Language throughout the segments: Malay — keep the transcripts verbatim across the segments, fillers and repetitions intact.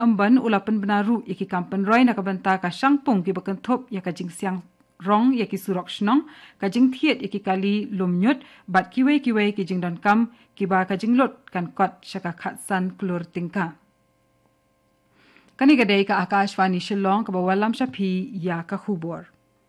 emban ulapan benaru yaki kampen roy na kabanta ka sangpung ki bakentop ya ka jing siang rong yaki surok shnong ka jing thiet yaki kali lumnyut bat kiwe kiwe ki jing don kam ki ba ka jing lot kan kot shaka khatsan klur tingka kani gadai ka Akashvani Shillong ka bawalam shapi ya ka khubor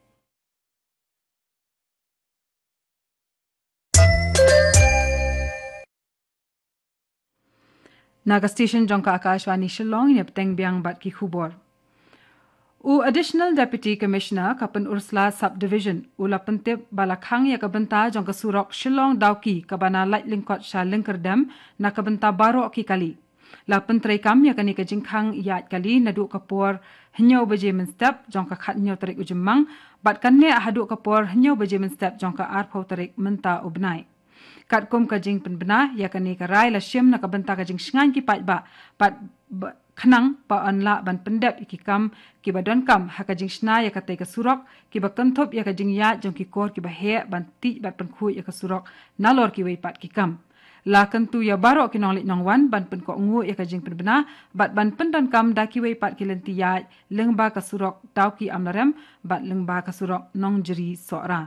Naga station jongka Akashvani Shillong ne peteng biang bat ki khubor U Additional Deputy Commissioner Kapan Ursula Subdivision Ula Pentip Balakhang ya kabenta jong ka surok Shillong Dauki kabana light lingkot sha lingkerdam na kabenta baro ki kali. La pentrai kam ya kani ka jingkhang ya kali nadu kapor hnyau baje men step jong ka khat nyau tarik ujemang bat kanne hadu kapor hnyau baje men step jong ka ar phau tarik menta ubnai. Kat kum ka jing penbena ya kani ka rai la shem na kabenta ka jing shngan ki pat ba pat khanang pa anla ban pendep iki kam ki badon kam haka jing shna ya katai ka surok ki ba kanthop ya ka jing ya jong ki kor ki ba he ban ti bat pen khu ya ka surok nalor ki wei pat ki kam la kantu ya baro ki nong lik nong wan ban pen ko ngu ya ka jing pen bena bat ban pen don kam da ki wei pat ki lenti ya leng ba ka surok taw ki amlarem bat leng ba ka surok nong jeri sora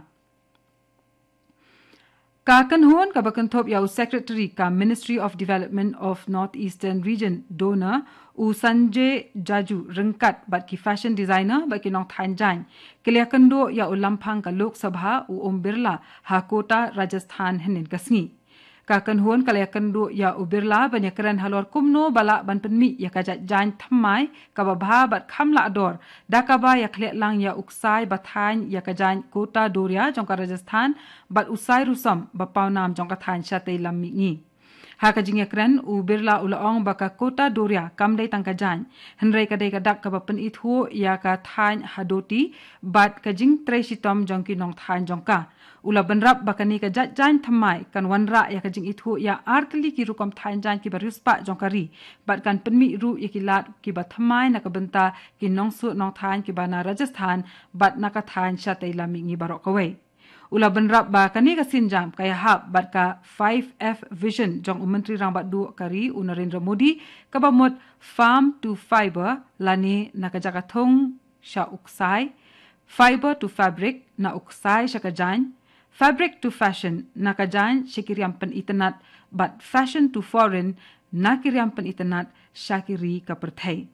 Kakan huan ka bakantop ya Secretary ka Ministry of Development of Northeastern Region donor u Sanjay Jaju rengkat bat ki fashion designer bat ki nong Thanjang kelia kendo ya ulampang ka Lok Sabha u Om Birla ha kota Rajasthan henin kasngi Kakan huan kalaya kendo ya u Birla banyakaran halor kumno bala ban penmi ya kajat jan thamai ka babha bat khamla ador dakaba ya khlek lang ya uksai bathan ya kajan kota Doria jongka Rajasthan bat usai rusam bapau nam jongka than chatai lammi ngi haka jingya kran u Birla ulaong baka kota Doria kamdai tangkajan henrei kadai kadak ka bapen ithu ya ka than hadoti bat ka jing trai sitom jongki nong than jongka ula benrap bakani ka jat jan thamai kan wanra ya ka jing ithu ya arkli ki rukom than jan ki baruspa jongkari bat kan penmi ru ya ki lat ki ba thamai na ka benta ki nong su nong than ki bana Rajasthan bat na ka than chatai lammi ngi barok kawai ula benrap ba kani ka sinjam kaya hab bat ka five F vision jong menteri rang bat du kari u Narendra Modi ka bamot farm to fiber lani na ka jakathong sha uksai fiber to fabric na uksai sha ka jan fabric to fashion na ka jan shikiriam pen internet but fashion to foreign na kiriam pen internet shakiri ka perthai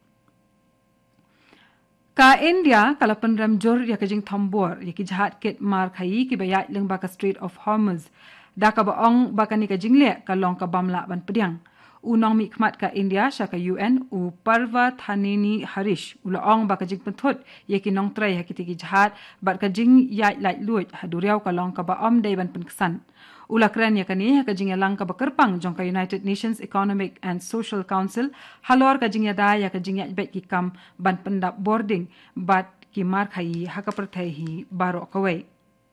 Ka India kalapan ramjor ya kajing thambor ya ki jahat ket mar khai ki bayat leng ba ka Strait of Hormuz da ka baong ba kani ka jingle ka long ka bamla ban pediang unong mi khmat ka India sha ka U N u Parva Thanini Harish ulaong ba ka jing penthot ya ki nong trai ha ki ti jahat bat ka jing ya lai luit haduriau ka long ka ba om dai ban pen kesan ulakran ya kani ha ka jing lang ka bakerpang jong ka United Nations Economic and Social Council halor ka jing ya da ya ka jing ya bet ki kam ban pendap boarding bat ki mar khai ha ka perthai hi baro kawai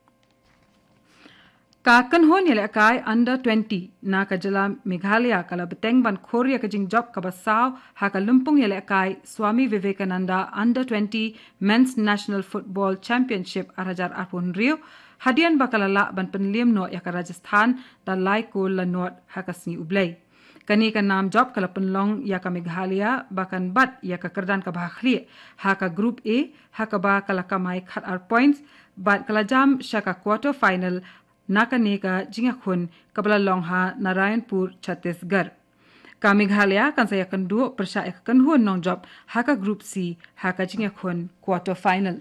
ka kan hon yele kai under twenty na ka jala Meghalaya kala beteng ban khoria ka jing job ka basaw ha ka lumpung yele kai Swami Vivekananda under twenty Men's National Football Championship arajar apun rio hadian bakalala ban penliam no ya ka Rajasthan da lai ko la not ha ka sni ublai kani ka nam job kala penlong ya ka Meghalaya bakan bat ya ka kerdan ka bakhli ha ka group A ha ka ba kala kamai khat ar points bat kala jam shaka quarter final nakane ka jinga khun kabla long ha Narayanpur Chhattisgarh ka Meghalaya kan saya kan du persya kan huan nong job ha ka group C ha ka jinga khun quarter final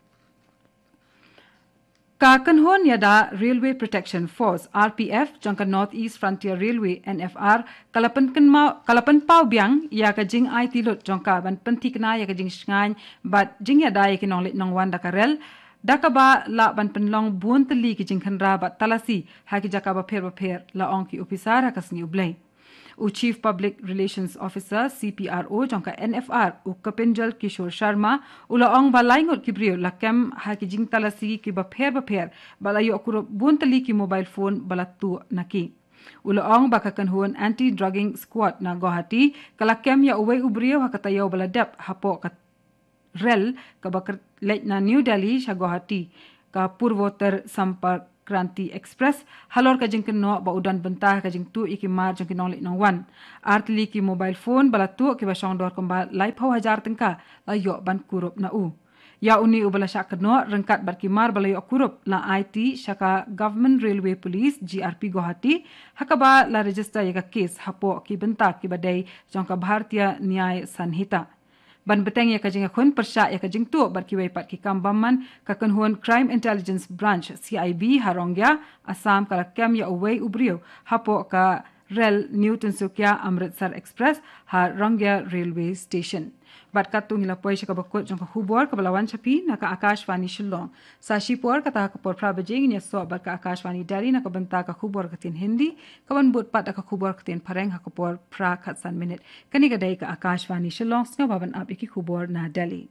Ka kanhon yada Railway Protection Force R P F jangka North East Frontier Railway N F R kalapan kenma kalapan pau biang ya ka jing ai tilot jangka ban pentikna ya ka jing shngan bat jing yada ya kinong lit nong wan dakarel dakaba la ban penlong buon teli ki jing khanra bat talasi ha ki jakaba pher pher la ong ki officer ha kasni ublai u Chief Public Relations Officer C P R O jangka N F R u Kapinjal Kishore Sharma ula ong balai ngot kibrio lakem ha ki jing talasi ki ba pher ba pher balayo akuro buntali ki mobile phone balatu naki ula ong bakakan huan anti drugging squad na Guwahati kalakem ya uwei ubrio ha katayo baladap hapo kat rel ka bakar late na New Delhi sha Guwahati ka purvotter sampark Kranti Express halor ka jingkin no ba udan bentah ka jing tu iki mar jingkin nong lik nong wan artli ki mobile phone bala tu ki ba shong dor kamba lai phau hajar tengka la yo ban kurup na u ya uni ubala shak no rengkat bar ki mar bala yo kurup la I T shaka Government Railway Police G R P Guwahati hakaba la register ya case hapo ki bentah ki badai jongka Bharatiya Nyay Sanhita ban beteng ya kajing khun persya ya kajing tu bar ki waipat ki kambaman ka kanhuan Crime Intelligence Branch C I B Harongya Assam kala kem ya away ubrio hapo ka Rail Newton Sukya Amritsar Express ha Rongya Railway Station bat katung ila poi shaka bakot jong khubor ka balawan chapi na ka Akashvani Shillong sashi por kata ka por prabajing nya so bat ka Akashvani dari na ka banta ka khubor ka tin Hindi ka ban bot pat ka khubor ka tin pareng ha ka por pra khatsan minute kani ga dai ka Akashvani Shillong snga baban ab iki khubor na Delhi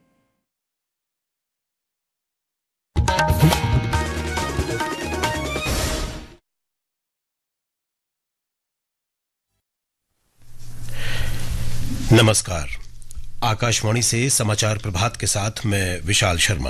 नमस्कार। आकाशवाणी से समाचार प्रभात के साथ मैं विशाल शर्मा।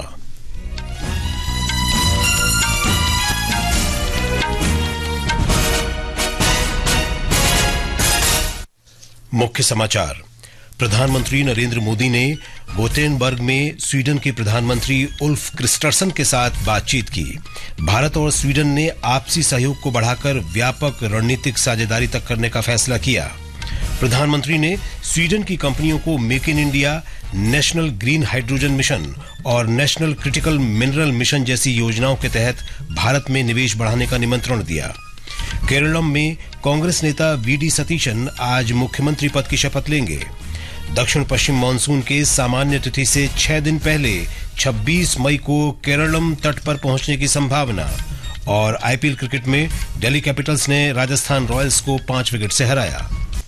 मुख्य समाचार। प्रधानमंत्री नरेंद्र मोदी ने गोटेनबर्ग में स्वीडन के प्रधानमंत्री उल्फ क्रिस्टर्सन के साथ बातचीत की। भारत और स्वीडन ने आपसी सहयोग को बढ़ाकर व्यापक रणनीतिक साझेदारी तक करने का फैसला किया। प्रधानमंत्री ने स्वीडन की कंपनियों को make in India, national green hydrogen mission और नेशनल क्रिटिकल मिनरल मिशन जैसी योजनाओं के तहत भारत में निवेश बढ़ाने का निमंत्रण दिया। केरलम में कांग्रेस नेता वी डी सतीशन आज मुख्यमंत्री पद की शपथ लेंगे। दक्षिण पश्चिम मानसून के सामान्य तिथि से छह दिन पहले छब्बीस मई को केरलम तट पर पहुंचने की संभावना। और आईपीएल क्रिकेट में दिल्ली कैपिटल्स ने राजस्थान रॉयल्स को पांच विकेट से हराया।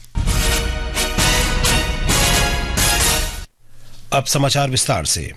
अब समाचार विस्तार से।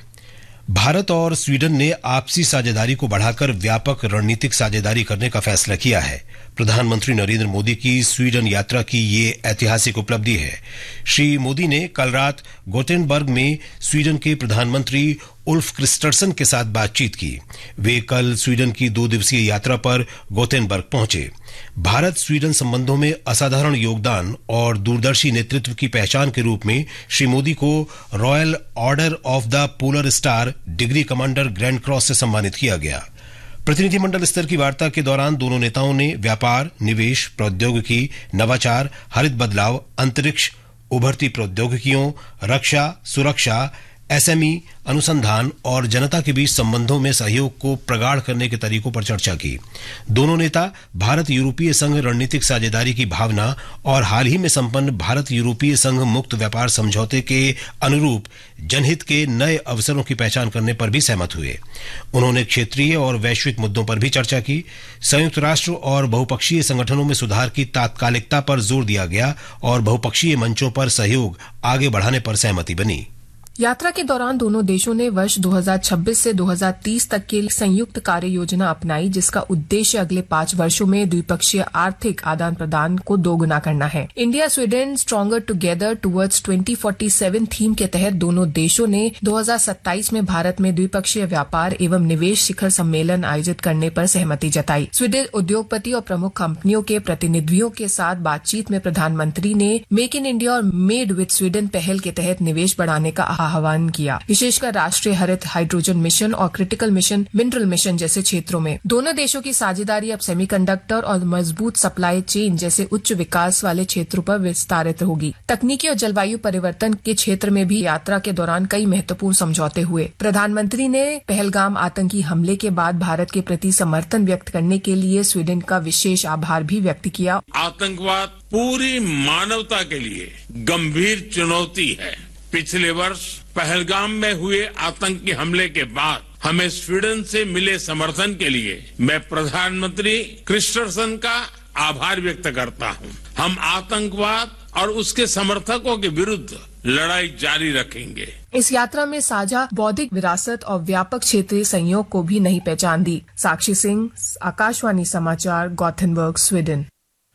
भारत और स्वीडन ने आपसी साझेदारी को बढ़ाकर व्यापक रणनीतिक साझेदारी करने का फैसला किया है। प्रधानमंत्री नरेंद्र मोदी की स्वीडन यात्रा की ये ऐतिहासिक उपलब्धि है। श्री मोदी ने कल रात गोटेनबर्ग में स्वीडन के प्रधानमंत्री उल्फ क्रिस्टर्सन के साथ बातचीत की। वे कल स्वीडन की दो दिवसीय यात्रा पर गोटेनबर्ग पहुंचे। भारत स्वीडन संबंधों में असाधारण योगदान और दूरदर्शी नेतृत्व की पहचान के रूप में श्री मोदी को royal order of the polar star degree commander grand cross से सम्मानित किया गया। प्रतिनिधिमंडल स्तर की वार्ता के दौरान दोनों नेताओं ने व्यापार, निवेश, प्रौद्योगिकी, नवाचार, हरित बदलाव, अंतरिक्ष, उभरती प्रौद्योगिकियों, रक्षा, सुरक्षा, एसएमई, अनुसंधान और जनता के बीच संबंधों में सहयोग को प्रगाढ़ करने के तरीकों पर चर्चा की। दोनों नेता भारत यूरोपीय संघ रणनीतिक साझेदारी की भावना और हाल ही में संपन्न भारत यूरोपीय संघ मुक्त व्यापार समझौते के अनुरूप जनहित के नए अवसरों की पहचान करने पर भी सहमत हुए। उन्होंने क्षेत्रीय और वैश्विक मुद्दों पर भी चर्चा की। संयुक्त राष्ट्र और बहुपक्षीय संगठनों में सुधार की तात्कालिकता पर जोर दिया गया और बहुपक्षीय मंचों पर सहयोग आगे बढ़ाने पर सहमति बनी। यात्रा के दौरान दोनों देशों ने वर्ष दो हज़ार छब्बीस से दो हज़ार तीस तक के लिए संयुक्त कार्य योजना अपनाई, जिसका उद्देश्य अगले पांच वर्षों में द्विपक्षीय आर्थिक आदान प्रदान को दोगुना करना है। India Sweden stronger together towards twenty forty seven theme के तहत दोनों देशों ने दो हज़ार सत्ताईस में भारत में द्विपक्षीय व्यापार एवं निवेश शिखर सम्मेलन आयोजित करने पर सहमति जताई। स्वीडन उद्योगपति और प्रमुख कंपनियों के प्रतिनिधियों के साथ बातचीत में प्रधानमंत्री ने मेक इन इंडिया और मेड विद स्वीडन पहल के तहत निवेश बढ़ाने का आह्वान किया, विशेषकर राष्ट्रीय हरित हाइड्रोजन मिशन और क्रिटिकल मिशन मिनरल मिशन जैसे क्षेत्रों में। दोनों देशों की साझेदारी अब सेमीकंडक्टर और मजबूत सप्लाई चेन जैसे उच्च विकास वाले क्षेत्रों पर विस्तारित होगी। तकनीकी और जलवायु परिवर्तन के क्षेत्र में भी यात्रा के दौरान कई महत्वपूर्ण समझौते हुए। प्रधानमंत्री ने पहलगाम आतंकी हमले के बाद भारत के प्रति समर्थन व्यक्त करने के लिए स्वीडन का विशेष आभार भी व्यक्त किया। आतंकवाद पूरी मानवता के लिए गंभीर चुनौती है। पिछले वर्ष पहलगाम में हुए आतंकी हमले के बाद हमें स्वीडन से मिले समर्थन के लिए मैं प्रधानमंत्री क्रिस्टर्सन का आभार व्यक्त करता हूं। हम आतंकवाद और उसके समर्थकों के विरुद्ध लड़ाई जारी रखेंगे। इस यात्रा में साझा बौद्धिक विरासत और व्यापक क्षेत्रीय सहयोग को भी नई पहचान दी। साक्षी सिंह, आकाशवाणी समाचार, गॉथेनबर्ग, स्वीडन।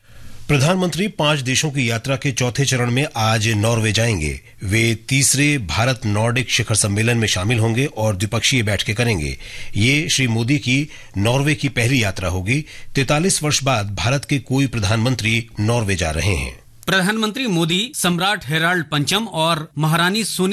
प्रधानमंत्री पांच देशों की यात्रा के चौथे चरण में आज नॉर्वे जाएंगे। वे तीसरे भारत नॉर्डिक शिखर सम्मेलन में शामिल होंगे और द्विपक्षीय बैठकें करेंगे। ये श्री मोदी की नॉर्वे की पहली यात्रा होगी। तैंतालीस वर्ष बाद भारत के कोई प्रधानमंत्री नॉर्वे जा रहे हैं। प्रधानमंत्री मोदी सम्राट हेराल्ड पंचम और महारानी सोनी